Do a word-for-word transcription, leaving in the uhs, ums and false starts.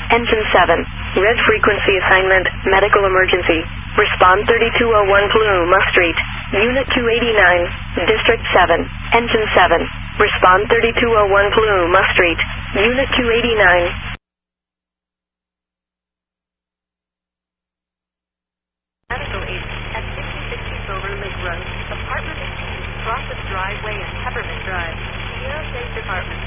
Engine seven. Red frequency assignment, medical emergency. Respond thirty-two oh one Paluma Street. Unit two eighty-nine, District seven. Engine seven. Respond thirty-two oh one Paluma Street. Unit two eighty-nine. Medical aid at fifty sixty Silver Lake Road, Apartment eighteen, Crosses Driveway and Peppermint Drive. Sierra State Department.